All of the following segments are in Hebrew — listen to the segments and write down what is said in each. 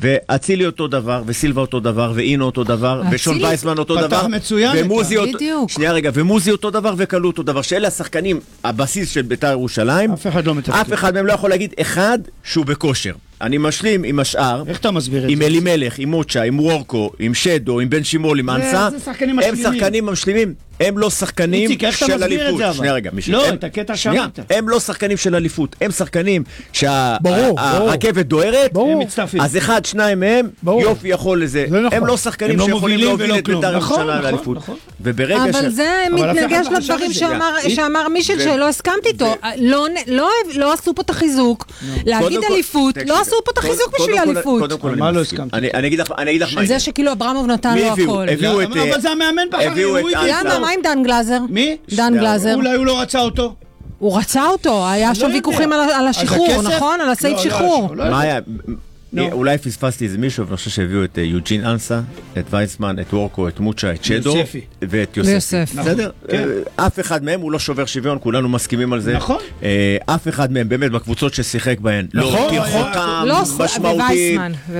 ואצילי אותו דבר, וסילבה אותו דבר, ואינו אותו דבר, ושון וייסמן אותו דבר, פתח מצוין, שנייה רגע, ומוזי אותו דבר, וקלו אותו דבר, שאלה השחקנים, הבסיס של בית"ר ירושלים, אף אחד לא מתפקד. אף אחד מהם לא יכול להגיד אחד שהוא בכושר. אני משלים עם השאר, איך אתה מסביר את זה? עם אלימלך, עם מוצ'ה, עם וורקו, עם שדו, עם בן שימול, עם אנסה, הם שחקנים משלימים, הם לא שחקנים של אליפות. שנייה רגע, לא, את הקטע שאמרת. הם לא שחקנים של אליפות, הם שחקנים שהרכבת דוהרת, אז אחד, שניים מהם, יופי יכול לזה. הם לא שחקנים שיכולים להוביל את בית"ר ירושלים לאליפות. אבל זה מתנגש לדברים שאמר מישל שלא הסכמתי איתו. לא עשו פה את החיזוק. להגיד אליפות, לא עשו פה את החיזוק בשביל אליפות. מה לא הסכמתי? אני אגיד לך מה. על זה שכאילו אברמוב נתן לו הכל. אבל זה המאמן בחיים. למה? מה עם דן גלאזר? מי? דן גלאזר. אולי הוא לא רצה אותו. הוא רצה אותו, היה שם ויכוחים על השחרור, נכון? על הסעיף שחרור. מה היה? אולי פספסתי איזה מישהו, ואני חושב שהביאו את יוג'ין אנסה, את וייסמן, את וורקו, את מוצ'ה, את שדו, ואת יוספי. בסדר? אף אחד מהם הוא לא שובר שוויון, כולנו מסכימים על זה. נכון. אף אחד מהם באמת בקבוצות ששיחק בהן, לא תרחותם משמעותית.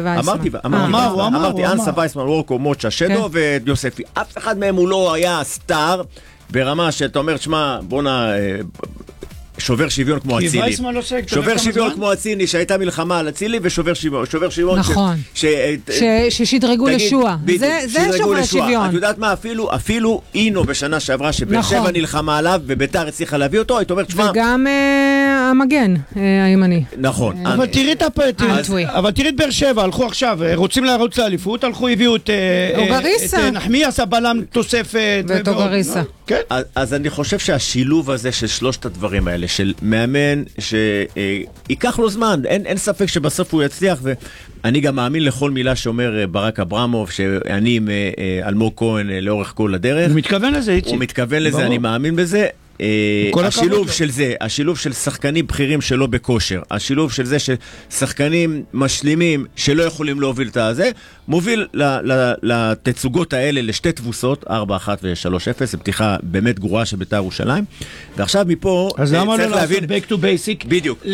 אמרתי אנסה, וייסמן, וורקו, מוצ'ה, שדו ויוספי. אף אחד מהם הוא לא היה סטאר ברמה שאתה אומר, שמה, בוא'נה, שובר שוויון כמו אצילי. שובר שוויון כמו אצילי, שהייתה מלחמה על אצילי, ושובר שוויון. נכון. ששדרגו לשועה. זה שובר שוויון. את יודעת מה, אפילו אינו בשנה שעברה, שבאר שבע נלחמה עליו, ובית"ר הצליחה להביא אותו, היית אומרת, שמה... וגם המגן, הימני. נכון. אבל תראי את באר שבע, הלכו עכשיו, רוצים להרוץ לאליפות, הלכו, הביאו את נחמיאס, הבלם תוספת. ואת אוגריסה. אז אני חושב שהשילוב הזה של שלושת הדברים האלה, של מאמן שיקח לו זמן, אין ספק שבסוף הוא יצליח, ואני גם מאמין לכל מילה שאומר ברק אברמוב, שאני עם אלמוג כהן לאורך כל הדרך. הוא מתכוון לזה, איציק. הוא מתכוון לזה, אני מאמין בזה. השילוב של שחקנים בכירים שלא בכושר, השילוב של זה ששחקנים משלימים שלא יכולים להוביל את הזה, מוביל לתצוגות האלה לשתי תבוסות, 4-1 ו-3-0, זו פתיחה באמת גרועה של בית"ר ירושלים. ועכשיו מפה אז למה לא לעשות back to basic? בדיוק,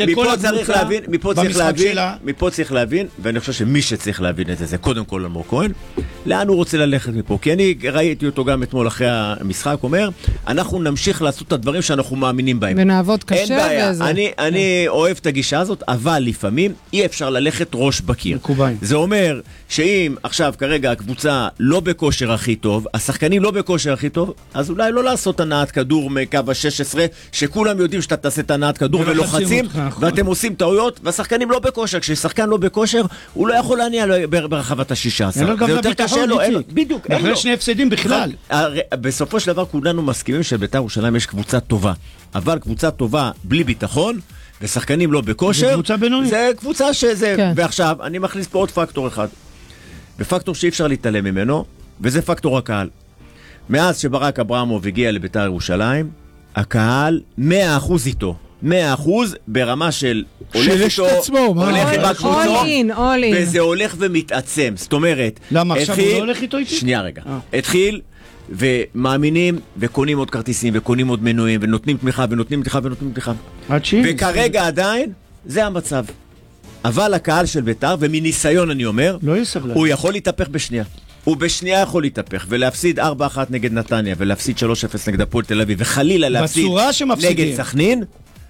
מפה צריך להבין, ואני חושב שמי שצריך להבין את זה קודם כל אלמוג כהן, לאן הוא רוצה ללכת מפה, כי אני ראיתי אותו גם אתמול אחרי המשחק, אומר, אנחנו נמשיך לעשות את הדברים שאנחנו מאמינים בהם. ונעבוד קשה וזה. אני אוהב את הגישה הזאת, אבל לפעמים אי אפשר ללכת ראש בקיר. זה אומר שאם עכשיו כרגע הקבוצה לא בכושר הכי טוב, השחקנים לא בכושר הכי טוב, אז אולי לא לעשות הנעת כדור מקו ה-16, שכולם יודעים שאתה תעשה את הנעת כדור ולוחצים, ואתם עושים טעויות, והשחקנים לא בכושר. כששחקן לא בכושר, הוא לא יכול להניע ברחבת ה-16. זה יותר קשה לו. בדיוק. אחרי שני הפסדים בכלל. בסופו של דבר כולנו מסכימים שבית"ר ירושלים יש קבוצה טובה, אבל קבוצה טובה בלי ביטחון ושחקנים לא בכושר, זה קבוצה בינונית. זה קבוצה שזה, כן. ועכשיו אני מכניס פה עוד פקטור אחד, ופקטור שאי אפשר להתעלם ממנו, וזה פקטור הקהל. מאז שברק אברמוב הגיע לבית"ר ירושלים, הקהל 100% איתו, 100% ברמה של הולך עם הקבוצות, וזה הולך ומתעצם. זאת אומרת, למה עכשיו הוא לא הולך איתו איתי? שנייה רגע, התחיל ומאמינים וקונים עוד כרטיסים וקונים עוד מנויים ונותנים תמיכה ונותנים תמיכה ונותנים תמיכה, וכרגע עדיין זה המצב. אבל הקהל של בית"ר, ומניסיון אני אומר, הוא יכול להתהפך בשנייה. הוא בשנייה יכול להתהפך ולהפסיד 4-1 נגד נתניה ולהפסיד 3-0 נגד הפועל תל אביב וחלילה להפסיד נגד סכנין.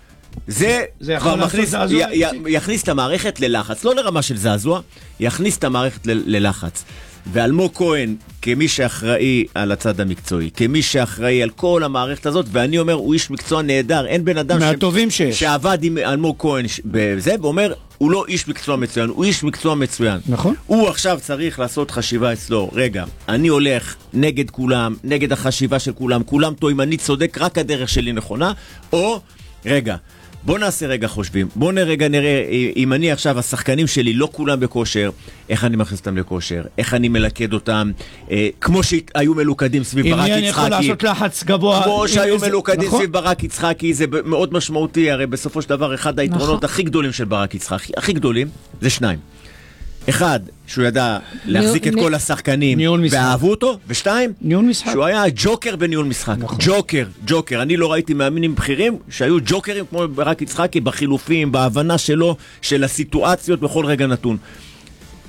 זה כבר יכניס את המערכת ללחץ, לא לרמה של זעזוע, יכניס את המערכת ללחץ. ואלמוג כהן, כמי שאחראי על הצד המקצועי, כמי שאחראי על כל המערכת הזאת, ואני אומר, הוא איש מקצוע נהדר, אין בן אדם שעבד עם אלמוג כהן בזה, ואומר, הוא לא איש מקצוע מצוין, הוא איש מקצוע מצוין. נכון. הוא עכשיו צריך לעשות חשיבה אצלו, רגע, אני הולך נגד כולם, נגד החשיבה של כולם, כולם טועים, אני צודק, רק הדרך שלי נכונה, או, רגע, בוא נעשה רגע חושבים, בוא נראה אם אני עכשיו, השחקנים שלי לא כולם בכושר, איך אני מכניס אותם לכושר, איך אני מלכד אותם, כמו שהיו מלוכדים סביב ברק יצחקי, אני יכול לעשות לחץ גבוה, כמו שהיו מלוכדים סביב ברק יצחקי, זה מאוד משמעותי, הרי בסופו של דבר אחד היתרונות הכי גדולים של ברק יצחקי, הכי גדולים, זה שניים. אחד, שהוא ידע להחזיק את כל השחקנים ואהבו אותו, ושתיים, שהוא היה ג'וקר בניהול משחק. ג'וקר. אני לא ראיתי מאמינים בכירים שהיו ג'וקרים כמו ברק יצחקי בחילופים, בהבנה שלו, של הסיטואציות בכל רגע נתון.